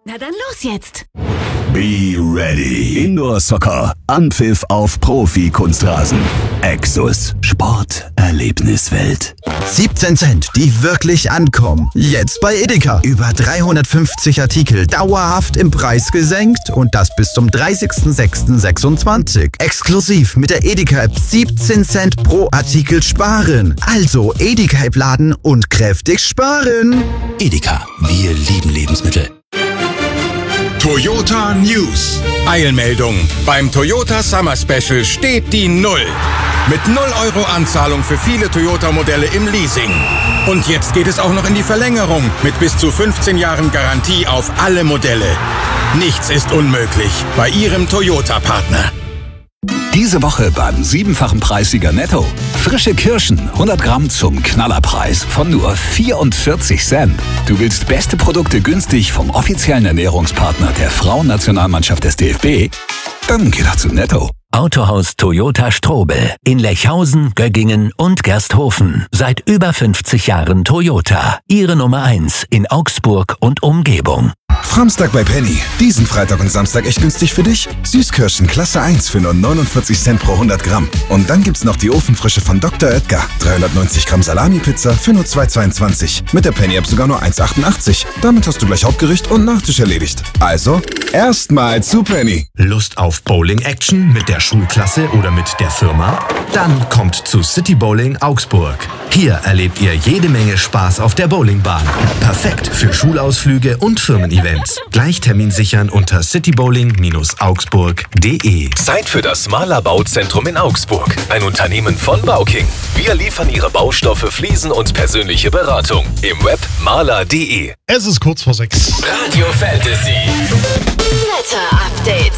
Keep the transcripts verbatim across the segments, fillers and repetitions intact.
Na dann los jetzt! Be ready. Indoor Soccer. Anpfiff auf Profi-Kunstrasen. Exus. Sport. Erlebniswelt. siebzehn Cent, die wirklich ankommen. Jetzt bei Edeka. Über dreihundertfünfzig Artikel dauerhaft im Preis gesenkt und das bis zum dreißigsten sechsten sechsundzwanzig. Exklusiv mit der Edeka-App siebzehn Cent pro Artikel sparen. Also Edeka-App laden und kräftig sparen. Edeka. Wir lieben Lebensmittel. Toyota News. Eilmeldung. Beim Toyota Summer Special steht die Null. Mit null Euro Anzahlung für viele Toyota-Modelle im Leasing. Und jetzt geht es auch noch in die Verlängerung mit bis zu fünfzehn Jahren Garantie auf alle Modelle. Nichts ist unmöglich bei Ihrem Toyota-Partner. Diese Woche beim siebenfachen Preissieger Netto. Frische Kirschen, hundert Gramm zum Knallerpreis von nur vierundvierzig Cent. Du willst beste Produkte günstig vom offiziellen Ernährungspartner der Frauennationalmannschaft des D F B? Dann geh doch zu Netto. Autohaus Toyota Strobel in Lechhausen, Göggingen und Gersthofen. Seit über fünfzig Jahren Toyota. Ihre Nummer eins in Augsburg und Umgebung. Framstag bei Penny. Diesen Freitag und Samstag echt günstig für dich. Süßkirschen Klasse eins für nur neunundvierzig Cent pro hundert Gramm. Und dann gibt's noch die Ofenfrische von Doktor Oetker. dreihundertneunzig Gramm Salami-Pizza für nur zwei Euro zweiundzwanzig. Mit der Penny-App sogar nur eins Euro achtundachtzig. Damit hast du gleich Hauptgericht und Nachtisch erledigt. Also, erstmal zu Penny. Lust auf Bowling-Action mit der Schulklasse oder mit der Firma? Dann kommt zu City Bowling Augsburg. Hier erlebt ihr jede Menge Spaß auf der Bowlingbahn. Perfekt für Schulausflüge und Firmen-Events. Gleich Termin sichern unter citybowling augsburg punkt de. Zeit für das Mahler Bauzentrum in Augsburg. Ein Unternehmen von Bauking. Wir liefern Ihre Baustoffe, Fliesen und persönliche Beratung. Im Web mahler punkt de. Es ist kurz vor sechs. Radio Fantasy. Wetter-Update.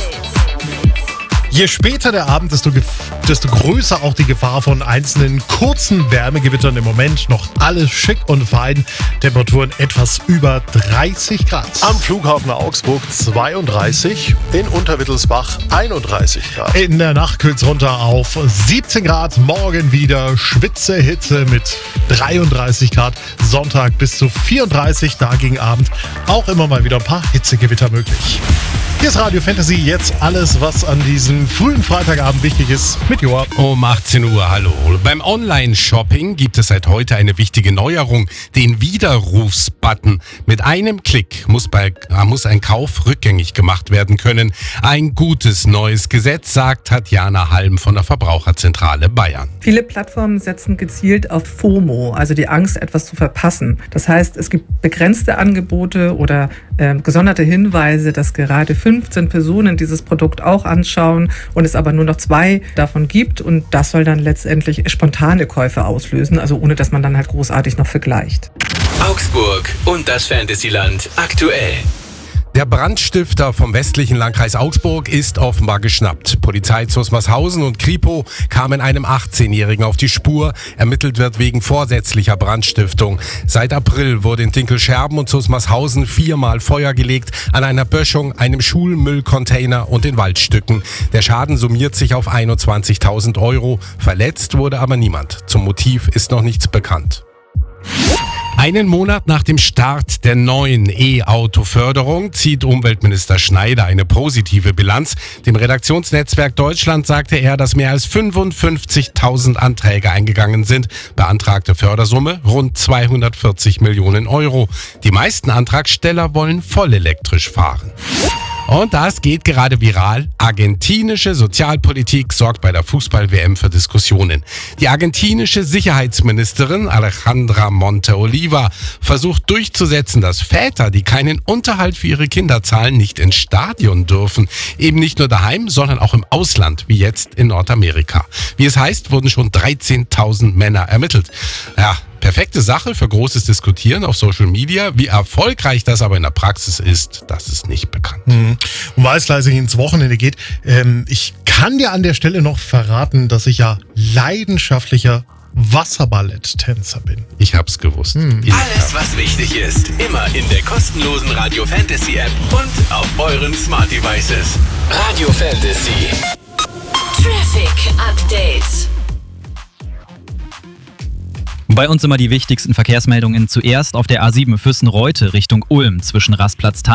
Je später der Abend, desto, gef- desto größer auch die Gefahr von einzelnen kurzen Wärmegewittern. Im Moment noch alles schick und fein. Temperaturen etwas über dreißig Grad. Am Flughafen Augsburg zweiunddreißig, in Unterwittelsbach einunddreißig Grad. In der Nacht kühlt's runter auf siebzehn Grad. Morgen wieder Schwitze, Hitze mit dreiunddreißig Grad. Sonntag bis zu vierunddreißig. Da gegen Abend auch immer mal wieder ein paar Hitzegewitter möglich. Hier ist Radio Fantasy, jetzt alles, was an diesem frühen Freitagabend wichtig ist, mit Joa. Um achtzehn Uhr, hallo. Beim Online-Shopping gibt es seit heute eine wichtige Neuerung, den Widerrufsbutton. Mit einem Klick muss, bei, muss ein Kauf rückgängig gemacht werden können. Ein gutes neues Gesetz, sagt Tatjana Halm von der Verbraucherzentrale Bayern. Viele Plattformen setzen gezielt auf FOMO, also die Angst, etwas zu verpassen. Das heißt, es gibt begrenzte Angebote oder äh, gesonderte Hinweise, dass gerade fünfzehn Personen dieses Produkt auch anschauen und es aber nur noch zwei davon gibt, und das soll dann letztendlich spontane Käufe auslösen, also ohne dass man dann halt großartig noch vergleicht. Augsburg und das Fantasyland aktuell. Der Brandstifter vom westlichen Landkreis Augsburg ist offenbar geschnappt. Polizei Zusmarshausen und Kripo kamen einem achtzehnjährigen auf die Spur. Ermittelt wird wegen vorsätzlicher Brandstiftung. Seit April wurde in Dinkelscherben und Zusmarshausen viermal Feuer gelegt an einer Böschung, einem Schulmüllcontainer und in Waldstücken. Der Schaden summiert sich auf einundzwanzigtausend Euro. Verletzt wurde aber niemand. Zum Motiv ist noch nichts bekannt. Einen Monat nach dem Start der neuen E-Auto-Förderung zieht Umweltminister Schneider eine positive Bilanz. Dem Redaktionsnetzwerk Deutschland sagte er, dass mehr als fünfundfünfzigtausend Anträge eingegangen sind. Beantragte Fördersumme rund zweihundertvierzig Millionen Euro. Die meisten Antragsteller wollen vollelektrisch fahren. Und das geht gerade viral. Argentinische Sozialpolitik sorgt bei der Fußball-W M für Diskussionen. Die argentinische Sicherheitsministerin Alejandra Monte-Oliva versucht durchzusetzen, dass Väter, die keinen Unterhalt für ihre Kinder zahlen, nicht ins Stadion dürfen. Eben nicht nur daheim, sondern auch im Ausland, wie jetzt in Nordamerika. Wie es heißt, wurden schon dreizehntausend Männer ermittelt. Ja, perfekte Sache für großes Diskutieren auf Social Media. Wie erfolgreich das aber in der Praxis ist, das ist nicht bekannt. Mhm. Und weil es gleich ins Wochenende geht, ähm, ich kann dir an der Stelle noch verraten, dass ich ja leidenschaftlicher Wasserballetttänzer bin. Ich hab's gewusst. Mhm. Alles, was wichtig ist, immer in der kostenlosen Radio Fantasy App und auf euren Smart Devices. Radio Fantasy. Traffic Update. Bei uns immer die wichtigsten Verkehrsmeldungen. Zuerst auf der A sieben Füssen-Reute Richtung Ulm zwischen Rastplatz